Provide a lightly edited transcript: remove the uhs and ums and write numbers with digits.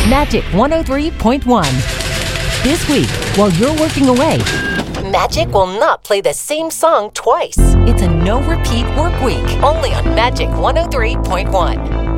Magic 103.1. This week, while you're working away, Magic will not play the same song twice. It's a no-repeat work week, only on Magic 103.1.